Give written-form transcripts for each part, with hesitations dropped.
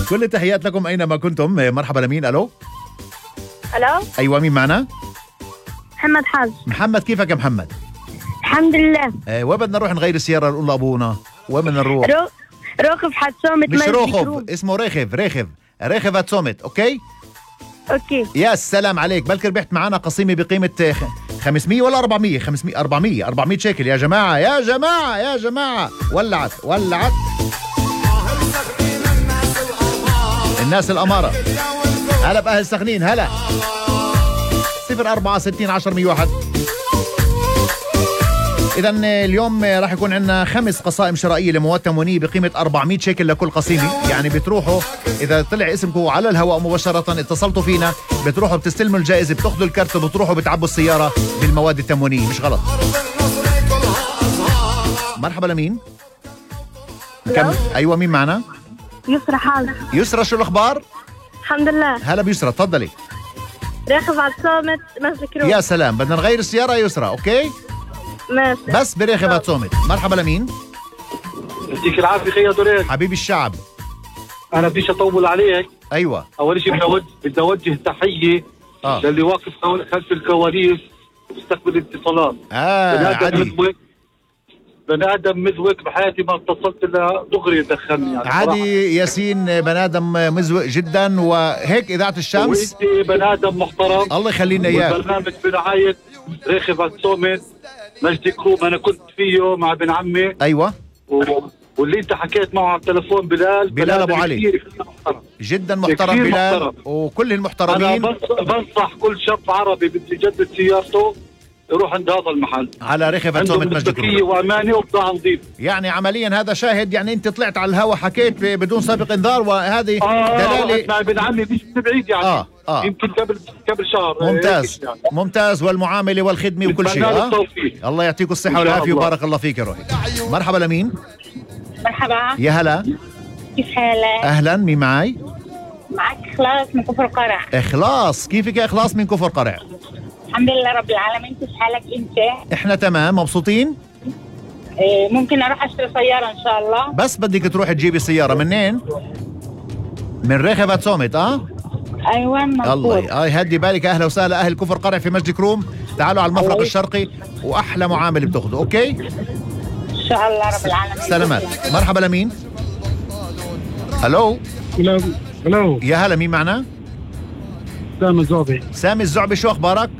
كل التحيات لكم أينما كنتم. مرحبا لمين؟ ألو. الو. أيوة مين معنا؟ محمد حاج. محمد، كيفك يا محمد؟ الحمد لله. وين بدنا نروح نغير السيارة نقول لأبونا؟ وين بدنا نروح؟ رخف حد صومت. مش رخف، اسمه رخف هتصومت. اوكي يا سلام عليك. بلكي ربحت معنا قصيمة بقيمة 500 ولا 400؟ 400 شيكل يا جماعة. ولعت الناس الأمارة. هلا بأهل سخنين. هلا 064 10 101. إذا اليوم راح يكون عندنا 5 قصائم شرائية لمواد تموينية بقيمة 400 شيكل لكل قصيمة. يعني بتروحوا إذا طلع اسمكم على الهواء مباشرة، اتصلتوا فينا، بتروحوا بتستلموا الجائزة، بتاخذوا الكارت، بتروحوا بتعبوا السيارة بالمواد التموينية. مش غلط. مرحبا لمين؟ أيوة مين معنا؟ يسرى حاج. يسرى، شو الأخبار؟ الحمد لله. هلا بيسرى، تفضلي. راكب على صومت مسجد كروم. يا سلام، بدنا نغير السيارة يا يسرى. أوكي ماشي. بس بريخة صومت. مرحبا لمين؟ يديك العافية خير دوريك حبيبي الشعب. أنا بديش أطول عليك. أيوة. أول شيء بدي أوجه تحية للي واقف خلف الكواليس وبيستقبل الاتصالات. بني آدم مزوق بحياتي ما اتصلت إلا دغري دخلني يعني. عادي ياسين، بني آدم مزوق جدا. وهيك إذاعة الشمس وإنت بني آدم محترم، الله يخلينا إياك. والبرنامج برعاية ريخف هتصومت مجدي كروم. أنا كنت فيه مع ابن عمي. أيوة. واللي انت حكيت معه على التلفون بلال ابو علي جدا محترم. بلال محترم. وكل المحترمين. انا بنصح كل شاب عربي بده يجدد سيارته يروح عند هذا المحل على رخف هتصومت مجدي كروم. وامانه وبضاعه نظيفه. يعني عمليا هذا شاهد. يعني انت طلعت على الهواء حكيت بدون سابق انذار، وهذه دلاله. مع ابن عمي مش بعيد يعني. يمكن قبل شهر. ممتاز يعني. ممتاز. والمعامله والخدمه وكل شيء. الله يعطيكم الصحه والعافيه وبارك الله فيك يا روحي. مرحبا لمين؟ مرحبا. يا هلا. كيف حالك؟ اهلا. مين معي؟ معك إخلاص من كفر قرع. إخلاص، كيفك يا إخلاص من كفر قرع؟ الحمد لله رب العالمين. كيف حالك انت؟ احنا تمام مبسوطين. ممكن اروح اشتري سيارة ان شاء الله. بس بدك تروحي تجيبي السيارة منين؟ من رخف هتصومت. ايوه مظبوط. الله هدي بالك. اهلا وسهلا اهل كفر قرع في مجدي كروم. تعالوا على المفرق الشرقي واحلى معاملة بتاخذوا. اوكي ان شاء الله رب العالمين. سلامات. مرحبا لمين؟ الو. يا هلا. مين معنا؟ سامي الزعبي. شو اخبارك؟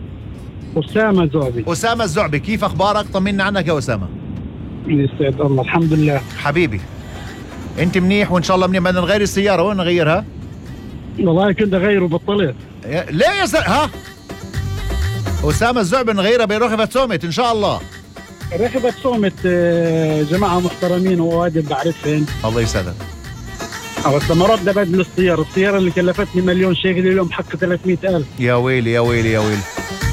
أسامة الزعبي. كيف اخبارك؟ طمنا عنك يا أسامة. يسعد الله. الحمد لله حبيبي. انت منيح وان شاء الله منيح. بدنا نغير السيارة. وين نغيرها؟ والله كنت اغيره بطلت. ليه يا أسامة الزعبي نغيرها برخفة صومت ان شاء الله. رخفة صومت جماعة محترمين ووادي بعرفهم. الله يسعدك. بس لما رد بدل السيارة اللي كلفتني 1,000,000 شيكل اليوم حق 300,000. يا ويلي.